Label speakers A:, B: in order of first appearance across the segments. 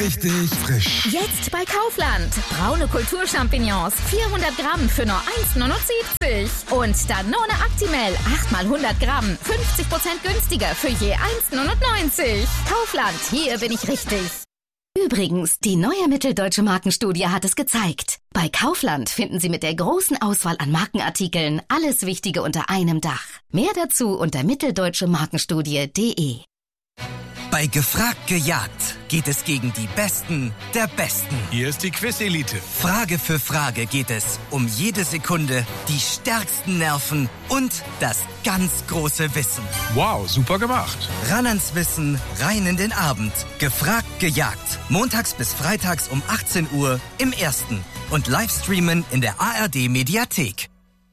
A: richtig frisch.
B: Jetzt bei Kaufland. Braune Kulturchampignons, 400 Gramm für nur 1,79. Und Danone Actimel, 8 mal 100 Gramm, 50% günstiger für je 1,99. Kaufland, hier bin ich richtig.
C: Übrigens, die neue Mitteldeutsche Markenstudie hat es gezeigt. Bei Kaufland finden Sie mit der großen Auswahl an Markenartikeln alles Wichtige unter einem Dach. Mehr dazu unter mitteldeutsche-markenstudie.de.
D: Bei Gefragt gejagt geht es gegen die Besten der Besten.
A: Hier ist die Quiz-Elite.
D: Frage für Frage geht es um jede Sekunde, die stärksten Nerven und das ganz große Wissen.
A: Wow, super gemacht.
D: Ran ans Wissen, rein in den Abend. Gefragt gejagt. Montags bis freitags um 18 Uhr im Ersten. Und Livestreamen in der ARD-Mediathek.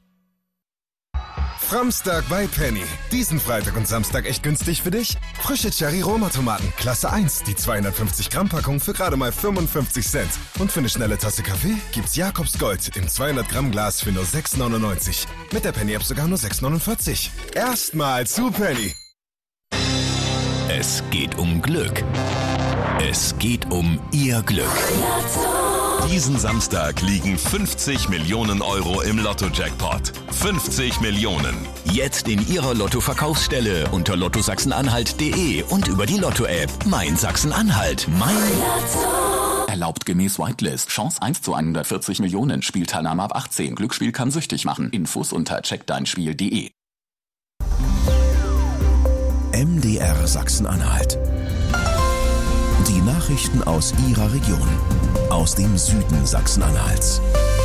E: Framstag bei Penny. Diesen Freitag und Samstag echt günstig für dich? Frische Cherry-Roma-Tomaten, Klasse 1, die 250-Gramm-Packung für gerade mal 55 Cent. Und für eine schnelle Tasse Kaffee gibt's Jakobs Gold im 200-Gramm-Glas für nur 6,99. Mit der Penny-App sogar nur 6,49. Erstmal zu Penny.
F: Es geht um Glück. Es geht um Ihr Glück. Diesen Samstag liegen 50 Millionen Euro im Lotto-Jackpot. 50 Millionen. Jetzt in Ihrer Lotto-Verkaufsstelle unter lottosachsen-anhalt.de und über die Lotto-App. Mein Sachsen-Anhalt. Mein Lotto.
G: Erlaubt gemäß Whitelist. Chance 1 zu 140 Millionen. Spielteilnahme ab 18. Glücksspiel kann süchtig machen. Infos unter checkdeinspiel.de.
F: MDR Sachsen-Anhalt. Die Nachrichten aus Ihrer Region. Aus dem Süden Sachsen-Anhalts.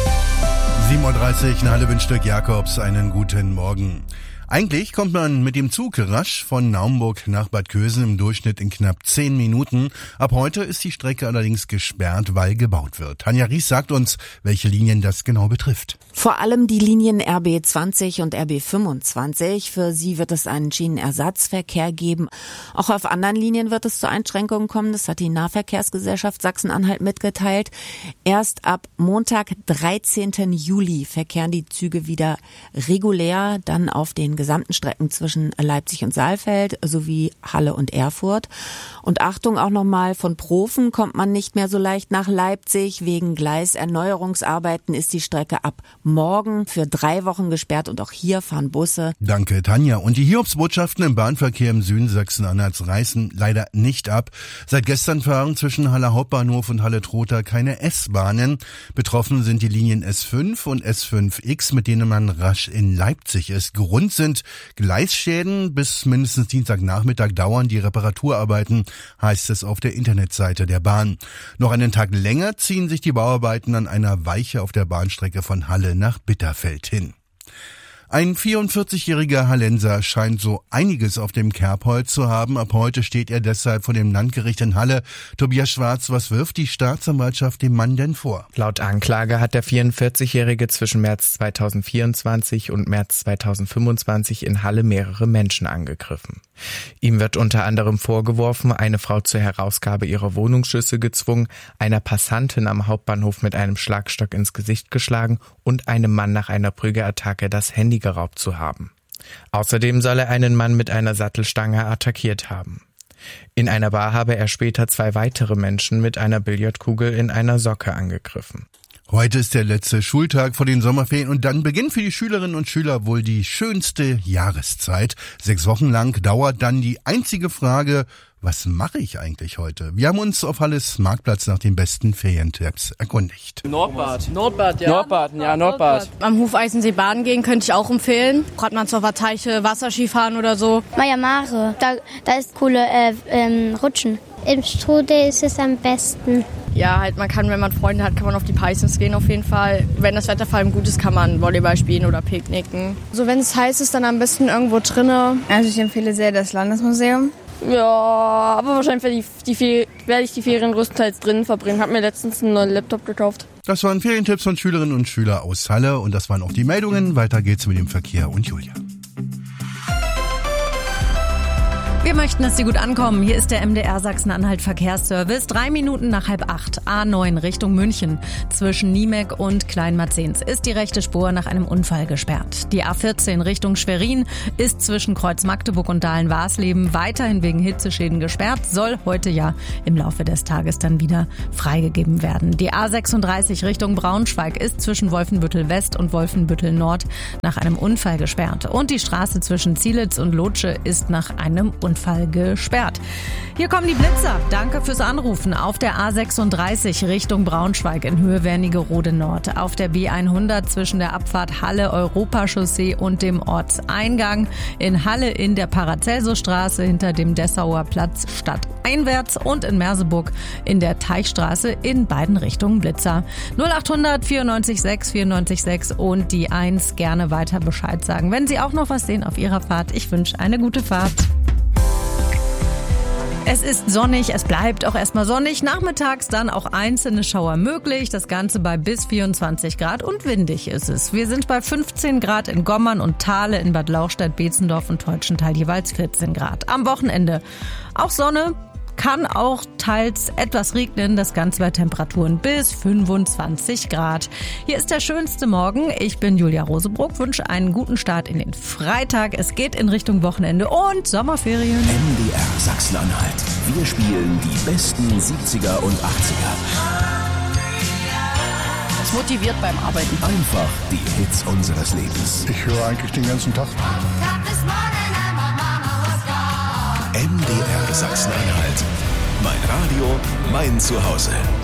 H: 7:30 Uhr, Halle Wünschstück Jakobs, einen guten Morgen. Eigentlich kommt man mit dem Zug rasch von Naumburg nach Bad Kösen im Durchschnitt in knapp 10 Minuten. Ab heute ist die Strecke allerdings gesperrt, weil gebaut wird. Tanja Ries sagt uns, welche Linien das genau betrifft.
I: Vor allem die Linien RB 20 und RB 25. Für sie wird es einen Schienenersatzverkehr geben. Auch auf anderen Linien wird es zu Einschränkungen kommen. Das hat die Nahverkehrsgesellschaft Sachsen-Anhalt mitgeteilt. Erst ab Montag, 13. Juli verkehren die Züge wieder regulär, dann auf den gesamten Strecken zwischen Leipzig und Saalfeld sowie Halle und Erfurt. Und Achtung auch nochmal, von Profen kommt man nicht mehr so leicht nach Leipzig. Wegen Gleiserneuerungsarbeiten ist die Strecke ab morgen für 3 Wochen gesperrt und auch hier fahren Busse.
H: Danke, Tanja. Und die Hiobsbotschaften im Bahnverkehr im Süden Sachsen-Anhalts reißen leider nicht ab. Seit gestern fahren zwischen Halle Hauptbahnhof und Halle-Trotha keine S-Bahnen. Betroffen sind die Linien S5 und S5X, mit denen man rasch in Leipzig ist. Grund sind Gleisschäden. Bis mindestens Dienstagnachmittag dauern die Reparaturarbeiten, heißt es auf der Internetseite der Bahn. Noch einen Tag länger ziehen sich die Bauarbeiten an einer Weiche auf der Bahnstrecke von Halle nach Bitterfeld hin. Ein 44-jähriger Hallenser scheint so einiges auf dem Kerbholz zu haben. Ab heute steht er deshalb vor dem Landgericht in Halle. Tobias Schwarz, was wirft die Staatsanwaltschaft dem Mann denn vor?
J: Laut Anklage hat der 44-Jährige zwischen März 2024 und März 2025 in Halle mehrere Menschen angegriffen. Ihm wird unter anderem vorgeworfen, eine Frau zur Herausgabe ihrer Wohnungsschlüssel gezwungen, einer Passantin am Hauptbahnhof mit einem Schlagstock ins Gesicht geschlagen und einem Mann nach einer Prügelattacke das Handy geraubt zu haben. Außerdem soll er einen Mann mit einer Sattelstange attackiert haben. In einer Bar habe er später 2 weitere Menschen mit einer Billardkugel in einer Socke angegriffen.
H: Heute ist der letzte Schultag vor den Sommerferien und dann beginnt für die Schülerinnen und Schüler wohl die schönste Jahreszeit. 6 Wochen lang dauert dann die einzige Frage, was mache ich eigentlich heute? Wir haben uns auf Halles Marktplatz nach den besten Ferientipps erkundigt.
K: Nordbad, ja. Nordbad.
L: Am Hufeisensee baden gehen könnte ich auch empfehlen. Gerade mal zur Verteiche, Wasserskifahren oder so.
M: Maja Mare, da ist coole Rutschen. Im Strudel ist es am besten.
L: Ja, halt man kann, wenn man Freunde hat, kann man auf die Paisens gehen auf jeden Fall. Wenn das Wetter vor allem gut ist, kann man Volleyball spielen oder picknicken. So, wenn es heiß ist, dann am besten irgendwo drinnen.
N: Also ich empfehle sehr das Landesmuseum.
L: Ja, aber wahrscheinlich werde ich die Ferien größtenteils drinnen verbringen. Hab mir letztens einen neuen Laptop gekauft.
H: Das waren Ferientipps von Schülerinnen und Schülern aus Halle und das waren auch die Meldungen. Weiter geht's mit dem Verkehr und Julia.
O: Wir möchten, dass Sie gut ankommen. Hier ist der MDR Sachsen-Anhalt Verkehrsservice. 3 Minuten nach 7:30. A9 Richtung München. Zwischen Niemek und Kleinmarzens ist die rechte Spur nach einem Unfall gesperrt. Die A14 Richtung Schwerin ist zwischen Kreuz Magdeburg und Dahlen-Warsleben weiterhin wegen Hitzeschäden gesperrt. Soll heute ja im Laufe des Tages dann wieder freigegeben werden. Die A36 Richtung Braunschweig ist zwischen Wolfenbüttel West und Wolfenbüttel Nord nach einem Unfall gesperrt. Und die Straße zwischen Zielitz und Lotsche ist nach einem Unfall gesperrt. Hier kommen die Blitzer. Danke fürs Anrufen. Auf der A36 Richtung Braunschweig in Höhe Wernigerode Nord. Auf der B100 zwischen der Abfahrt Halle Europachaussee und dem Ortseingang. In Halle in der Paracelsusstraße hinter dem Dessauer Platz stadteinwärts. Und in Merseburg in der Teichstraße in beiden Richtungen Blitzer. 0800 94 6 94 6 und die 1 gerne weiter Bescheid sagen, wenn Sie auch noch was sehen auf Ihrer Fahrt. Ich wünsche eine gute Fahrt. Es ist sonnig, es bleibt auch erstmal sonnig. Nachmittags dann auch einzelne Schauer möglich. Das Ganze bei bis 24 Grad und windig ist es. Wir sind bei 15 Grad in Gommern und Thale, in Bad Lauchstädt, Beetzendorf und Teutschenthal jeweils 14 Grad. Am Wochenende auch Sonne. Kann auch teils etwas regnen, das Ganze bei Temperaturen bis 25 Grad. Hier ist der schönste Morgen. Ich bin Julia Rosebrock, wünsche einen guten Start in den Freitag. Es geht in Richtung Wochenende und Sommerferien.
P: MDR Sachsen-Anhalt. Wir spielen die besten 70er und 80er.
K: Das motiviert beim Arbeiten.
P: Einfach die Hits unseres Lebens.
Q: Ich höre eigentlich den ganzen Tag.
P: MDR Sachsen-Anhalt. Mein Radio, mein Zuhause.